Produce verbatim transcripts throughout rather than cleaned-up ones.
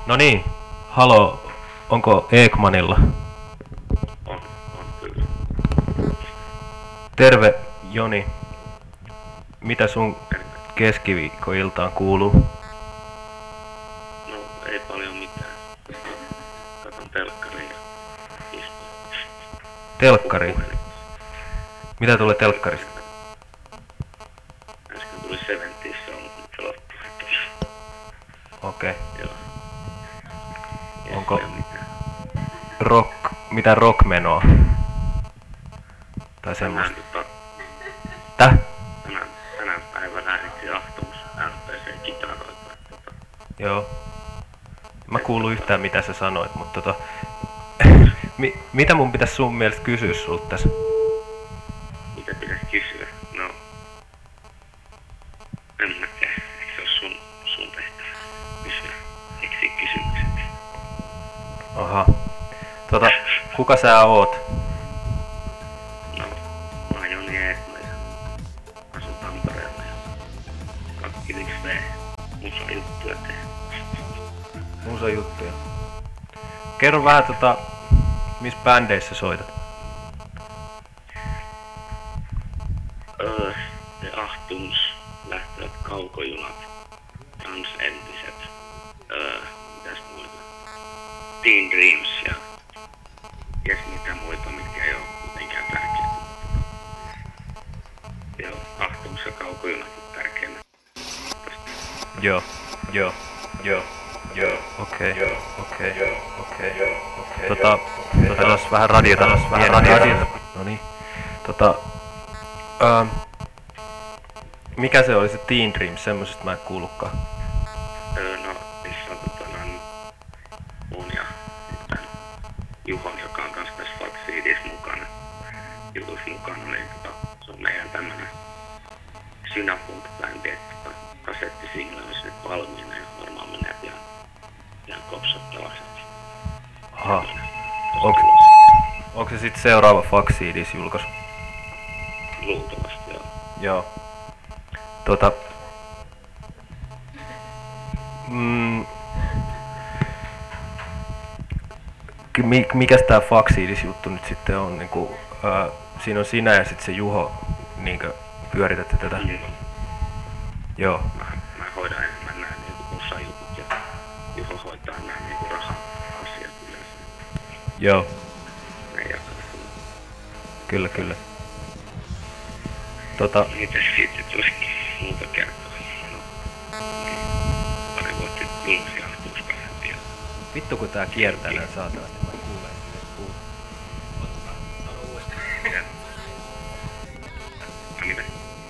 No niin, halo, onko Ekmanilla? On, on kyllä. Terve, Joni. Mitä sun Terve. keskiviikkoiltaan kuuluu? No ei paljon mitään. Katon telkkaria ja istun. Telkkari? Puhelin. Mitä tulee telkkarista? Äsken tuli Seventissä, on nyt se loppui. Okei. Okay. Joo. Ei Onko- paljon mitään. Rock, mitä rockmenoa? Tai Tänään, semmoista. tota, Täh? tänään, tänään päivänä äänitti Ahtomus L P C-kitaroita. Tota, Joo. Mä kuulun yhtään mitä sä sanoit, mutta tota... Mi- mitä mun pitäis sun mielestä kysyä sulta tässä? mitä pitäisi kysyä? No, en mä tiedä. Eikö se ole sun, sun tehtävä kysyä? Eksi kysymykset? Aha. Tota, kuka sä oot? No, mä oon Joni Eekman ja asun Tampereella ja kaksikymmentäyksi V musa juttuja teen. Musa juttuja. Kerro vähän tota, missä bändeissä soitat? Öö, se Ahtumus, lähtevät kaukojunat, transentiset, öö, mitäs muita? Teen Dreams ja ties mitä muita, mitkä ei oo mitenkään tärkeitä. Joo, Ahtumus ja kaukojunat on tärkeimmät. Joo, joo, joo, joo, okei, okei, okei. Tota, tota, tos vähän radiota, tos vähän radiota. Noniin. Tota, ähm, mikä se oli se Teen Dreams, semmosesta mä en kuullutkaan. Öö, no, missä on tota noin mun ja tän Juhon, joka on kans tässä Fuck Seedissä mukana, jutussa mukana, niin tota, se on meidän tämmönen synapunk-bändi, että tota, kasettisingle olisi nyt valmiina ja varmaan menee pian, pian kopsattavaksi. Aha. Onks, onko se sit seuraava Fuck Seedissä julkaisu? Luultavasti, joo. Joo. Tota... Mm, ky- mi- mikäs tää Fuckseedis juttu nyt sitten on? Niinku, ää, siinä on sinä ja sit se Juho niinkö pyöritätte tätä. Mm. Joo. Mä, mä hoidan enemmän nää niinku musajutut ja Juho hoitaa nää niinku raha-asiat yleensä. Joo. Ne jakaa sun. Kyllä, kyllä. Tota, Mites siitä tulisi muuta kertoa? No, niin, pari vuotta sitten julkaisi Ahtuuskasetti ja vittu kun tää kiertää nää saatanasti, mä kuulen että puhuu. ja- No mitä?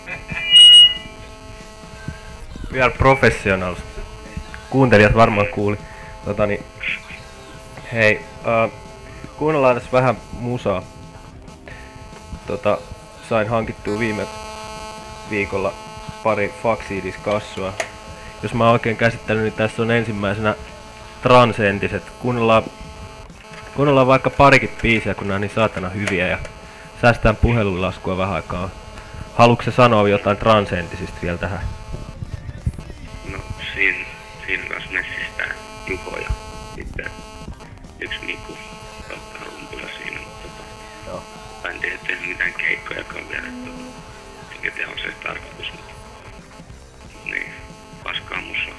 We are professionals. Kuuntelijat varmaan kuuli. Totani, hei, uh, kuunnellaan tässä vähän musaa. Tota, sain hankittua viime viikolla pari Fuckseedis kassua. Jos mä oon oikein käsittänyt, niin tässä on ensimmäisenä transentiset. Kuunnellaan, kuunnellaan vaikka parikin biisiä, kun nää on niin saatana hyviä ja säästään puheluilaskua vähän aikaa. Haluatko sä sanoa jotain transentisistä vielä tähän? No siinä, siinä kanssa messistä Juho ja sitten yksi Miku ottaa rumpuja siinä, mutta tota, Joo. bändi ei tehnyt mitään keikkojakaan vielä, että tota, enkä tiedä on se tarkoitus, mutta niin, paskaa musaa.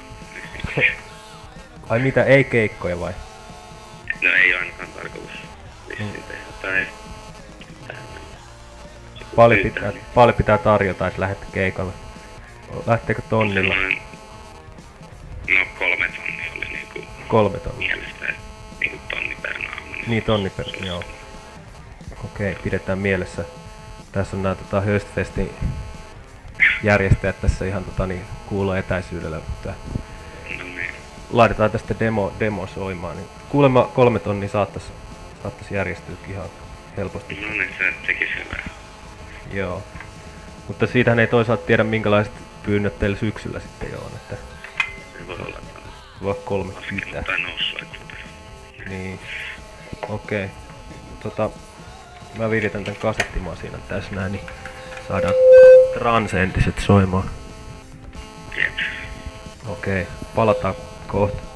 Ai mitä, ei keikkoja vai? No ei ole ainakaan tarkoitus vissiin tehdä, tai tähän joku Paljon pyytää, pitää, niin paljon pitää tarjota, että lähdette keikalle. Lähteekö tonnilla? sellainen- No kolme tonnia oli niinku Kolme tonnia. mielestä, että niinku tonni per naama. Niin, tonni per, joo. Okei, pidetään mielessä. Tässä on nää tota Höstfestin järjestäjät tässä ihan tota niin kuulla etäisyydellä, mutta No niin, laitetaan tästä demo, demo soimaan. Niin kuulemma kolme tonnia saattais, saattais järjestyä ihan helposti. no niin, se tekis hyvää. Joo. Mutta siitähän ei toisaalta tiedä minkälaiset pyynnöt teillä syksyllä sitten jo on, että Se voi olla, että voi kolme on laskenut pitää. tai noussut, että tota, Niin. Okei. Tota, mä viritän tän kasettimasinan tässä näin, niin saadaan transentiset soimaan. jep. Okei, palataan kohta.